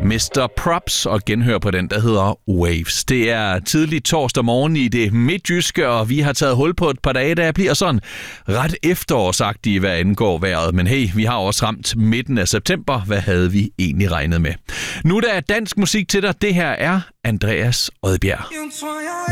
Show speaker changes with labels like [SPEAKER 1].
[SPEAKER 1] Mr. Props og genhør på den, der hedder Waves. Det er tidlig torsdag morgen i det midtjyske, og vi har taget hul på et par dage, der bliver sådan ret efterårsagtige, hvad angår vejret. Men hey, vi har også ramt midten af september. Hvad havde vi egentlig regnet med? Nu der er dansk musik til dig. Det her er Andreas Odbjerg.